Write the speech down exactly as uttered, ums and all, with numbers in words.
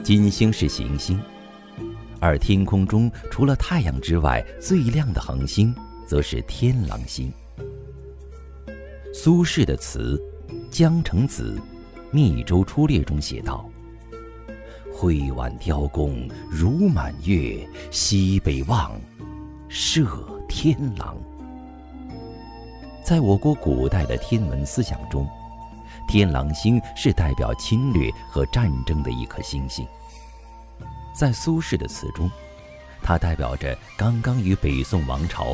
金星是行星，而天空中除了太阳之外最亮的恒星则是天狼星。苏轼的词《江城子·密州出猎》中写道：挥挽雕弓如满月，西北望，射天狼。在我国古代的天文思想中，天狼星是代表侵略和战争的一颗星星。在苏轼的词中，它代表着刚刚与北宋王朝